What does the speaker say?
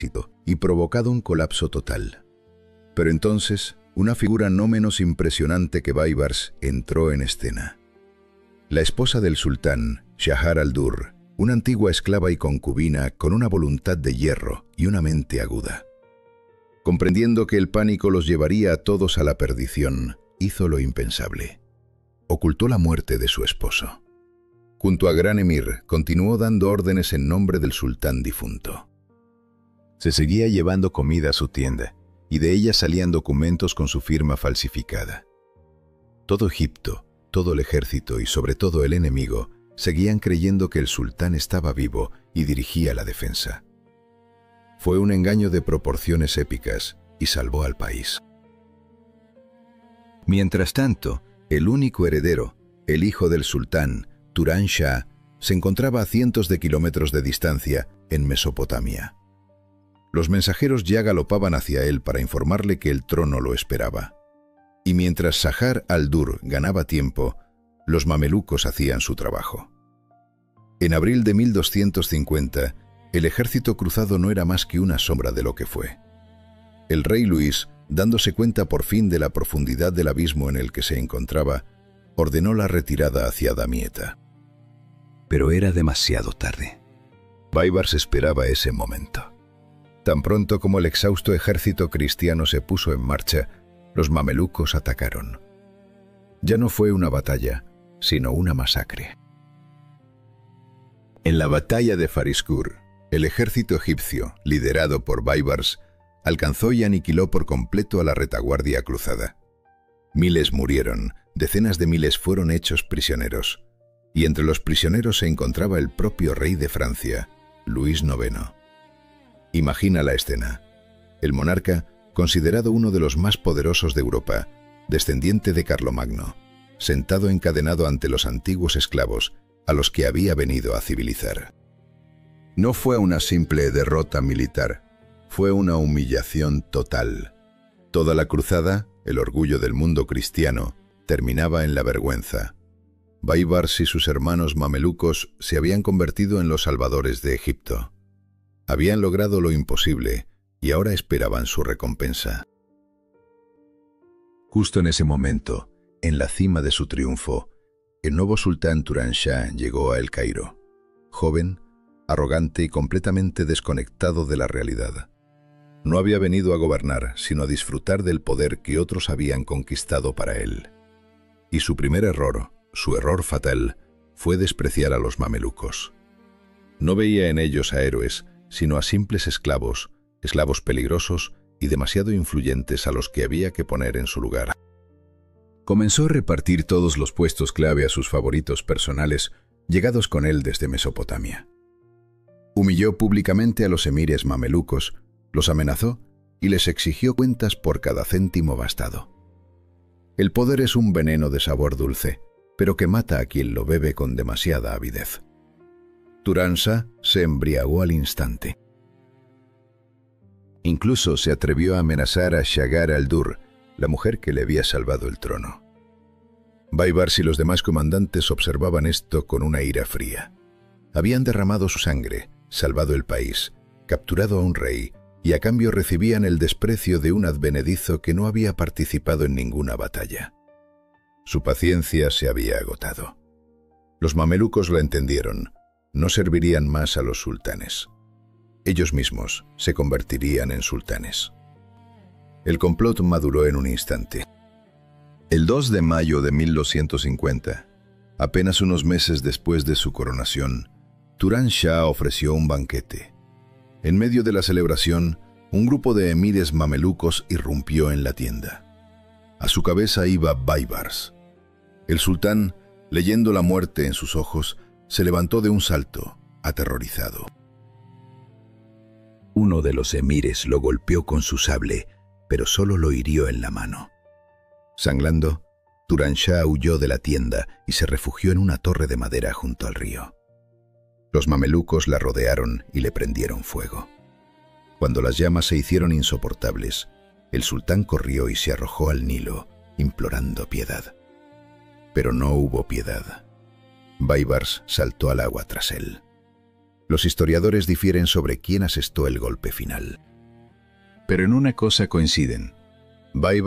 y provocado un colapso total. Pero entonces, una figura no menos impresionante que Baibars entró en escena. La esposa del sultán, Shahar al-Durr, una antigua esclava y concubina con una voluntad de hierro y una mente aguda. Comprendiendo que el pánico los llevaría a todos a la perdición, hizo lo impensable. Ocultó la muerte de su esposo. Junto a Gran Emir, continuó dando órdenes en nombre del sultán difunto. Se seguía llevando comida a su tienda, y de ella salían documentos con su firma falsificada. Todo Egipto, todo el ejército y sobre todo el enemigo, seguían creyendo que el sultán estaba vivo y dirigía la defensa. Fue un engaño de proporciones épicas y salvó al país. Mientras tanto, el único heredero, el hijo del sultán, Turan Shah, se encontraba a cientos de kilómetros de distancia en Mesopotamia. Los mensajeros ya galopaban hacia él para informarle que el trono lo esperaba. Y mientras Shahar al-Durr ganaba tiempo, los mamelucos hacían su trabajo. En abril de 1250, el ejército cruzado no era más que una sombra de lo que fue. El rey Luis, dándose cuenta por fin de la profundidad del abismo en el que se encontraba, ordenó la retirada hacia Damieta. Pero era demasiado tarde. Baibars esperaba ese momento. Tan pronto como el exhausto ejército cristiano se puso en marcha, los mamelucos atacaron. Ya no fue una batalla, sino una masacre. En la batalla de Fariskur, el ejército egipcio, liderado por Baibars, alcanzó y aniquiló por completo a la retaguardia cruzada. Miles murieron, decenas de miles fueron hechos prisioneros, y entre los prisioneros se encontraba el propio rey de Francia, Luis IX. Imagina la escena. El monarca, considerado uno de los más poderosos de Europa, descendiente de Carlomagno, sentado encadenado ante los antiguos esclavos a los que había venido a civilizar. No fue una simple derrota militar, fue una humillación total. Toda la cruzada, el orgullo del mundo cristiano, terminaba en la vergüenza. Baibars y sus hermanos mamelucos se habían convertido en los salvadores de Egipto. Habían logrado lo imposible y ahora esperaban su recompensa. Justo en ese momento, en la cima de su triunfo, el nuevo sultán Turan Shah llegó a El Cairo, joven, arrogante y completamente desconectado de la realidad. No había venido a gobernar, sino a disfrutar del poder que otros habían conquistado para él. Y su primer error, su error fatal, fue despreciar a los mamelucos. No veía en ellos a héroes, sino a simples esclavos, esclavos peligrosos y demasiado influyentes a los que había que poner en su lugar. Comenzó a repartir todos los puestos clave a sus favoritos personales, llegados con él desde Mesopotamia. Humilló públicamente a los emires mamelucos, los amenazó y les exigió cuentas por cada céntimo gastado. El poder es un veneno de sabor dulce, pero que mata a quien lo bebe con demasiada avidez. Turan Shah se embriagó al instante. Incluso se atrevió a amenazar a Shahar al-Durr, la mujer que le había salvado el trono. Baibars y los demás comandantes observaban esto con una ira fría. Habían derramado su sangre, salvado el país, capturado a un rey, y a cambio recibían el desprecio de un advenedizo que no había participado en ninguna batalla. Su paciencia se había agotado. Los mamelucos lo entendieron. No servirían más a los sultanes. Ellos mismos se convertirían en sultanes. El complot maduró en un instante. El 2 de mayo de 1250, apenas unos meses después de su coronación, Turan Shah ofreció un banquete. En medio de la celebración, un grupo de emires mamelucos irrumpió en la tienda. A su cabeza iba Baibars. El sultán, leyendo la muerte en sus ojos, se levantó de un salto, aterrorizado. Uno de los emires lo golpeó con su sable, pero solo lo hirió en la mano. Sangrando, Turan Shah huyó de la tienda y se refugió en una torre de madera junto al río. Los mamelucos la rodearon y le prendieron fuego. Cuando las llamas se hicieron insoportables, el sultán corrió y se arrojó al Nilo, implorando piedad. Pero no hubo piedad. Baibars saltó al agua tras él. Los historiadores difieren sobre quién asestó el golpe final. Pero en una cosa coinciden. Baibars